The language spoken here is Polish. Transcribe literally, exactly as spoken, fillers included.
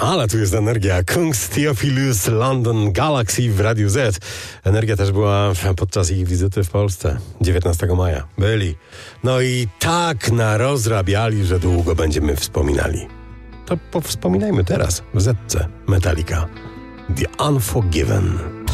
Ale tu jest energia. Kungs Theophilus London Galaxy w Radiu Z. Energia też była podczas ich wizyty w Polsce dziewiętnastego maja. Byli. No i tak narozrabiali, że długo będziemy wspominali. To powspominajmy teraz w Zetce Metallica. The Unforgiven.